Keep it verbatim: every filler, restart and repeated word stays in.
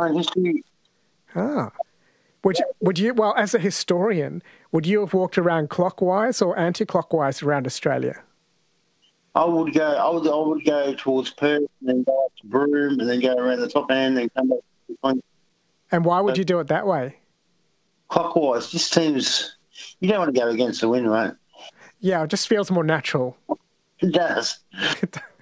Australian history. Ah. Would you, would you, well, as a historian, would you have walked around clockwise or anti-clockwise around Australia? I would go. I would. I would go towards Perth, and then go up to Broome, and then go around the top end, and come back to Queensland. And why would you do it that way? Clockwise. Just seems you don't want to go against the wind, right? Yeah, it just feels more natural. It does.